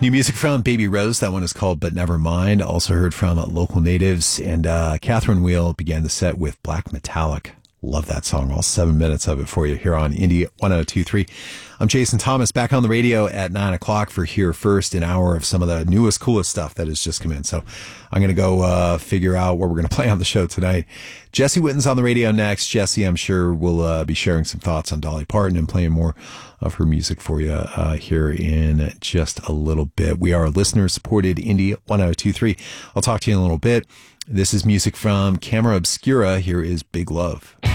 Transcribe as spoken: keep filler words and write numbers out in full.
New music from Baby Rose. That one is called But Never Mind. Also heard from Local Natives. And uh, Catherine Wheel began the set with Black Metallic. Love that song. All seven minutes of it for you here on Indie one oh two point three. I'm Jason Thomas, back on the radio at nine o'clock for Here First, an hour of some of the newest, coolest stuff that has just come in. So I'm going to go uh, figure out what we're going to play on the show tonight. Jesse Witten's on the radio next. Jesse, I'm sure, will uh, be sharing some thoughts on Dolly Parton and playing more of her music for you uh, here in just a little bit. We are listener-supported Indie one oh two point three. I'll talk to you in a little bit. This is music from Camera Obscura. Here is Big Love.